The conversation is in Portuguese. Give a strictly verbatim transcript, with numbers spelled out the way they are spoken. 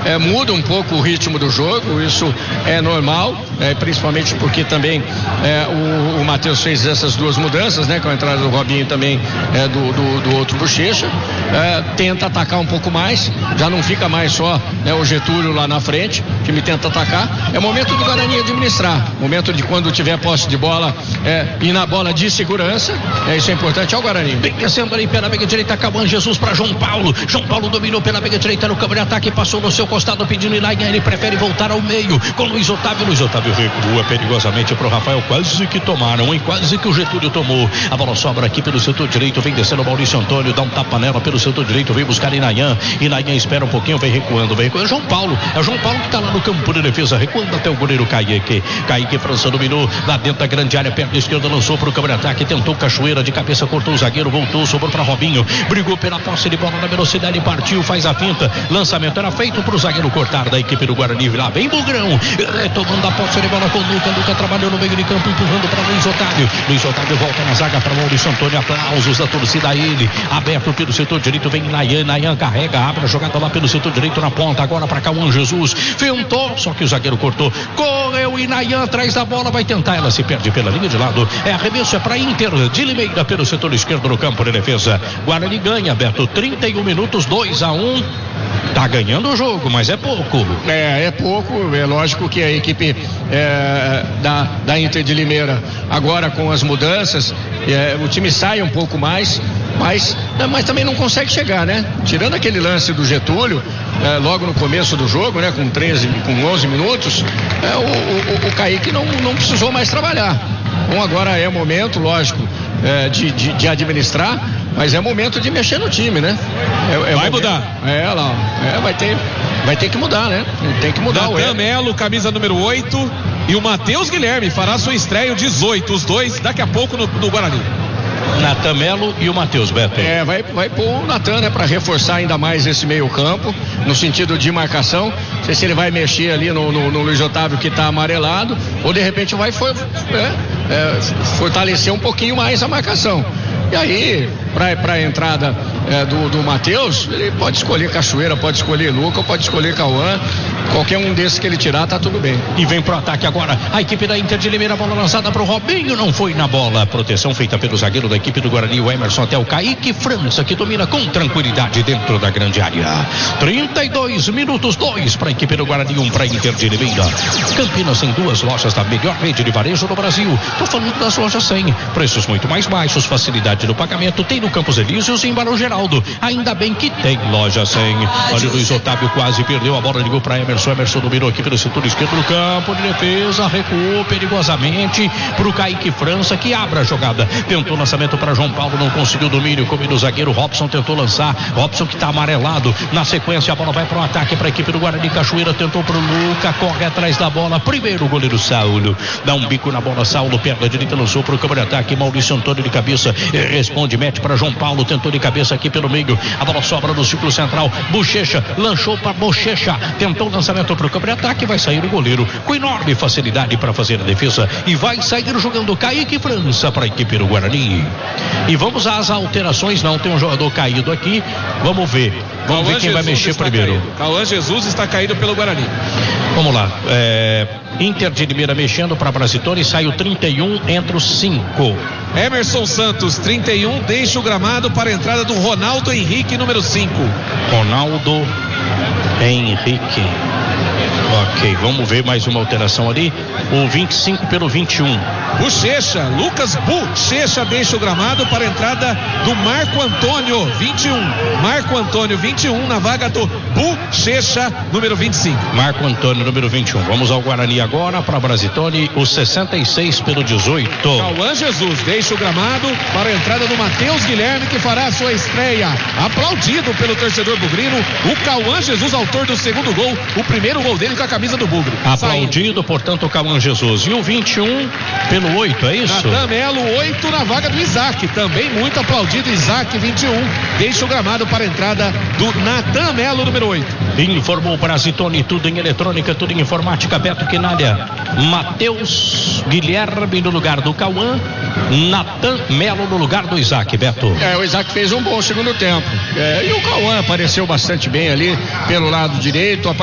é, muda um pouco o ritmo do jogo, isso é normal, é, principalmente porque também é, o, o Matheus fez essas duas mudanças, né, com a entrada do Robinho também é, do, do, do outro Bochecha, é, tenta atacar um pouco mais, já não fica mais só, né, o Getúlio lá na frente, que me tenta atacar. É momento do Guarani administrar, momento de quando tiver posse de bola é, e na bola de segurança, é, isso é importante ao Guarani. Vem descendo ali pela meia direita, Cauã Jesus para João Paulo. João Paulo dominou pela meia direita no campo de ataque, passou no seu costado pedindo Inayan, ele prefere voltar ao meio com Luiz Otávio. Luiz Otávio recua perigosamente pro Rafael, quase que tomaram, hein? Quase que o Getúlio tomou. A bola sobra aqui pelo setor direito, vem descendo o Maurício Antônio, dá um tapa nela pelo setor direito, vem buscar Inayan. Inayan espera um pouquinho, vem recuando, vem recuando. É João Paulo, é o João Paulo que tá lá no campo de defesa, recuando até o goleiro Kaique. Kaique França dominou lá dentro da grande área, perna esquerda, lançou pro campo de ataque, tentou Cachoeira de cabeça, cortou o zagueiro, voltou, sobrou para Robinho, brigou pela posse de bola na velocidade, partiu, faz a finta, lançamento era feito pro zagueiro cortar da equipe do Guarani. Lá vem Bugrão, retomando a posse de bola com o Luca. Luca trabalhou no meio de campo, empurrando para Luiz Otávio. Luiz Otávio volta na zaga para Maurício Antônio. Aplausos da torcida a ele. Aberto pelo setor direito, vem Nayan. Nayan carrega, abre a jogada lá pelo setor direito na ponta. Agora para Cauã Jesus. Fentou, só que o zagueiro cortou. Correu e Nayan atrás da bola, vai tentar. Ela se perde pela linha de lado. É arremesso, é para Inter de Limeira pelo setor esquerdo no campo de defesa. Guarani ganha, aberto trinta e um minutos, dois a um. Tá ganhando o jogo, mas é pouco. É, é pouco. É lógico que a equipe é, da, da Inter de Limeira, agora com as mudanças, é, o time sai um pouco mais, mas, mas também não consegue chegar, né? Tirando aquele lance do Getúlio, é, logo no começo do jogo, né? Com treze, com onze minutos, é, o, o, o Kaique não, não precisou mais trabalhar. Bom, agora é momento, lógico, é, de, de, de administrar, mas é momento de mexer no time, né? É, é vai momento, mudar. É, lá, é, vai ter, vai ter que mudar, né? Tem que mudar. Natan o Melo, camisa número oito, e o Matheus Guilherme fará sua estreia o dezoito, os dois daqui a pouco no, no Guarani. Natan Melo e o Matheus, Beto. É, vai, vai pôr o Natan, né, para reforçar ainda mais esse meio campo, no sentido de marcação. Não sei se ele vai mexer ali no, no, no Luiz Otávio, que está amarelado, ou de repente vai for, é, é, fortalecer um pouquinho mais a marcação. E aí, para a entrada é, do, do Matheus, ele pode escolher Cachoeira, pode escolher Luca, pode escolher Cauã. Qualquer um desses que ele tirar, tá tudo bem. E vem pro ataque agora a equipe da Inter de Limeira, bola lançada pro Robinho, não foi na bola. Proteção feita pelo zagueiro da equipe do Guarani, o Emerson, até o Kaique França, que domina com tranquilidade dentro da grande área. trinta e dois minutos, dois para a equipe do Guarani, um para a Inter de Limeira. Campinas tem duas lojas da melhor rede de varejo do Brasil. Tô falando das lojas cem. Preços muito mais baixos, facilidade no pagamento. Tem no Campos Elíseos e em Barão Geraldo. Ainda bem que tem loja cem. Olha o Luiz Otávio, quase perdeu a bola, ligou para Emerson. Emerson dominou aqui pelo setor esquerdo do campo de defesa, recuou perigosamente pro Kaique França, que abre a jogada. Tentou lançamento para João Paulo, não conseguiu domínio, como do zagueiro Robson tentou lançar. Robson que tá amarelado. Na sequência a bola vai pro ataque para a equipe do Guarani. Cachoeira tentou pro Luca, corre atrás da bola. Primeiro o goleiro Saulo, dá um bico na bola. Saulo, perna direita, lançou pro campo de ataque. Maurício Antônio de cabeça, responde, mete para João Paulo, tentou de cabeça aqui pelo meio. A bola sobra no círculo central. Bochecha, lançou para Bochecha, tentou o lançamento para o campo de ataque. Vai sair o goleiro com enorme facilidade para fazer a defesa. E vai sair jogando Kaique França para a equipe do Guarani. E vamos às alterações. Não tem um jogador caído aqui. Vamos ver. Vamos ver quem vai mexer primeiro. Cauã Jesus está caído pelo Guarani. Vamos lá. É, Inter de Limeira mexendo para Brasitone. Sai o trinta e um, entra o cinco. Emerson Santos, trinta e um, deixa o gramado para a entrada do Ronaldo Henrique, número cinco. Ronaldo Henrique. Ok, vamos ver mais uma alteração ali. O vinte e cinco pelo vinte e um. Bochecha, Lucas Bochecha deixa o gramado para a entrada do Marco Antônio, vinte e um. Marco Antônio, vinte e um, na vaga do Bochecha, número vinte e cinco. Marco Antônio, número vinte e um. Vamos ao Guarani agora para Brasitone, o sessenta e seis pelo dezoito. Cauã Jesus deixa o gramado para a entrada do Matheus Guilherme, que fará a sua estreia. Aplaudido pelo torcedor bugrino, o Cauã Jesus, autor do segundo gol, o primeiro gol dele com a camisa do Bugre. Aplaudido, saindo. Portanto, o Cauã Jesus. E o vinte e um pelo oito, é isso? Natan Melo, oito na vaga do Isaac. Também muito aplaudido, Isaac, vinte e um. Deixa o gramado para a entrada do Natan Melo, número oito. Informou Brasitone, tudo em eletrônica, tudo em informática. Beto Quinalha. Matheus Guilherme no lugar do Cauã. Natan Melo no lugar do Isaac, Beto. É, o Isaac fez um bom segundo tempo. É, e o Cauã apareceu bastante bem ali pelo lado direito.